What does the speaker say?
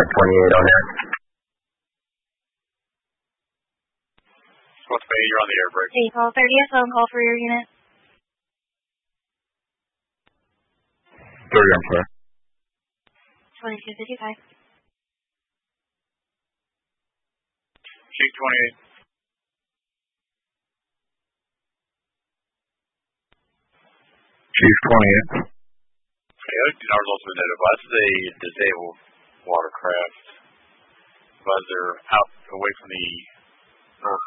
28 on air. What's Bay, you're on the air break. Hey, call 30th, phone call for your unit. 30, I'm sorry. 2255. Chief 28. Chief 28. Okay, ours also been noted. This is a disabled watercraft. Buzzer out away from the